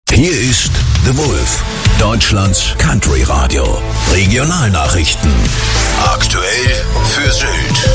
Hier ist The Wolf, Deutschlands Country Radio. Regionalnachrichten. Aktuell für Sylt.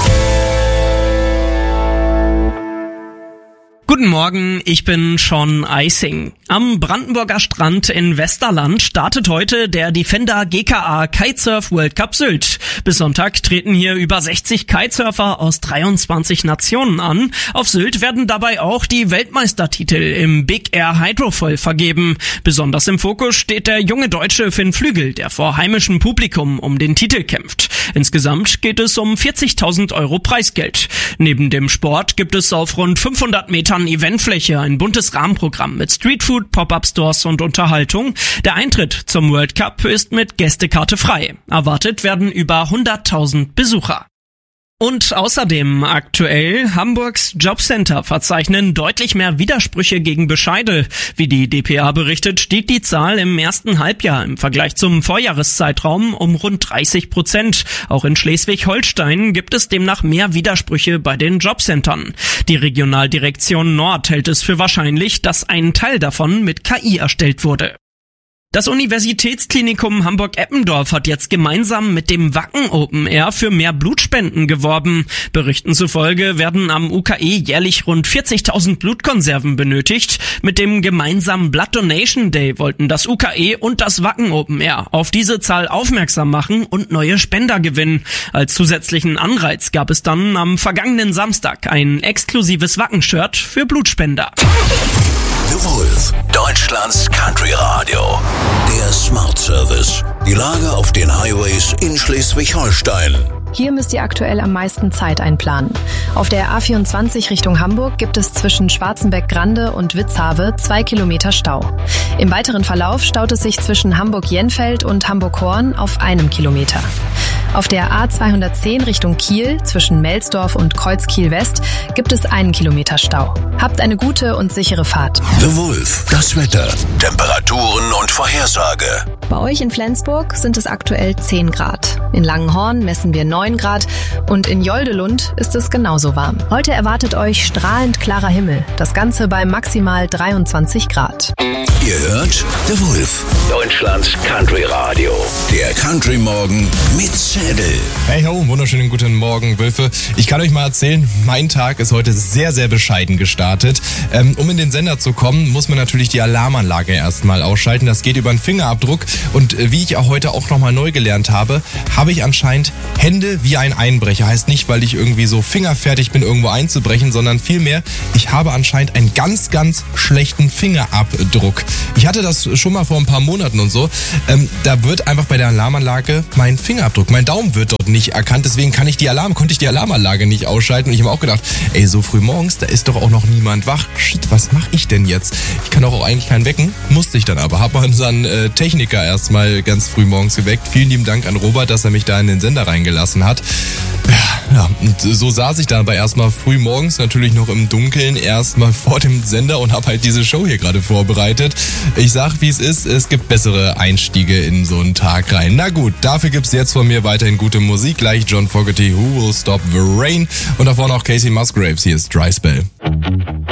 Guten Morgen, ich bin Sean Eising. Am Brandenburger Strand in Westerland startet heute der Defender GKA Kitesurf World Cup Sylt. Bis Sonntag treten hier über 60 Kitesurfer aus 23 Nationen an. Auf Sylt werden dabei auch die Weltmeistertitel im Big Air Hydrofoil vergeben. Besonders im Fokus steht der junge Deutsche Finn Flügel, der vor heimischem Publikum um den Titel kämpft. Insgesamt geht es um 40.000 Euro Preisgeld. Neben dem Sport gibt es auf rund 500 Metern Eventfläche ein buntes Rahmenprogramm mit Streetfood, Pop-Up-Stores und Unterhaltung. Der Eintritt zum World Cup ist mit Gästekarte frei. Erwartet werden über 100.000 Besucher. Und außerdem aktuell, Hamburgs Jobcenter verzeichnen deutlich mehr Widersprüche gegen Bescheide. Wie die dpa berichtet, stieg die Zahl im ersten Halbjahr im Vergleich zum Vorjahreszeitraum um rund 30%. Auch in Schleswig-Holstein gibt es demnach mehr Widersprüche bei den Jobcentern. Die Regionaldirektion Nord hält es für wahrscheinlich, dass ein Teil davon mit KI erstellt wurde. Das Universitätsklinikum Hamburg-Eppendorf hat jetzt gemeinsam mit dem Wacken Open Air für mehr Blutspenden geworben. Berichten zufolge werden am UKE jährlich rund 40.000 Blutkonserven benötigt. Mit dem gemeinsamen Blood Donation Day wollten das UKE und das Wacken Open Air auf diese Zahl aufmerksam machen und neue Spender gewinnen. Als zusätzlichen Anreiz gab es dann am vergangenen Samstag ein exklusives Wacken-Shirt für Blutspender. The Wolf, Deutschlands Country Radio. Der Smart Service. Die Lage auf den Highways in Schleswig-Holstein. Hier müsst ihr aktuell am meisten Zeit einplanen. Auf der A24 Richtung Hamburg gibt es zwischen Schwarzenbeck-Grande und Witzhave 2 Kilometer Stau. Im weiteren Verlauf staut es sich zwischen Hamburg-Jenfeld und Hamburg-Horn auf 1 Kilometer. Auf der A210 Richtung Kiel zwischen Melsdorf und Kreuzkiel-West gibt es 1 Kilometer Stau. Habt eine gute und sichere Fahrt. The Wolf, das Wetter, Temperaturen und Vorhersage. Bei euch in Flensburg sind es aktuell 10 Grad. In Langenhorn messen wir 9 Grad und in Joldelund ist es genauso warm. Heute erwartet euch strahlend klarer Himmel. Das Ganze bei maximal 23 Grad. Ihr hört The Wolf, Deutschlands Country Radio. Der Country Morgen mit Zettel. Hey ho, wunderschönen guten Morgen, Wölfe. Ich kann euch mal erzählen, mein Tag ist heute sehr, sehr bescheiden gestartet. Um in den Sender zu kommen, muss man natürlich die Alarmanlage erstmal ausschalten. Das geht über einen Fingerabdruck. Und wie ich auch heute auch nochmal neu gelernt habe, habe ich anscheinend Hände wie ein Einbrecher. Heißt nicht, weil ich irgendwie so fingerfertig bin, irgendwo einzubrechen, sondern vielmehr, ich habe anscheinend einen ganz, ganz schlechten Fingerabdruck. Ich hatte das schon mal vor ein paar Monaten und so. Da wird einfach bei der Alarmanlage mein Fingerabdruck, mein Daumen wird dort nicht erkannt. Deswegen konnte ich die Alarmanlage nicht ausschalten. Und ich habe auch gedacht, ey, so früh morgens, da ist doch auch noch niemand wach. Shit, was mache ich denn jetzt? Ich kann doch auch eigentlich keinen wecken. Musste ich dann aber. Habe unseren Techniker erstmal ganz früh morgens geweckt. Vielen lieben Dank an Robert, dass er mich da in den Sender reingelassen hat. Ja, und so saß ich dann aber erstmal früh morgens, natürlich noch im Dunkeln, erstmal vor dem Sender und habe halt diese Show hier gerade vorbereitet. Ich sag, wie es ist, es gibt bessere Einstiege in so einen Tag rein. Na gut, dafür gibt's jetzt von mir weiterhin gute Musik. Gleich John Fogerty, Who Will Stop the Rain? Und davor noch Casey Musgraves, hier ist Dry Spell.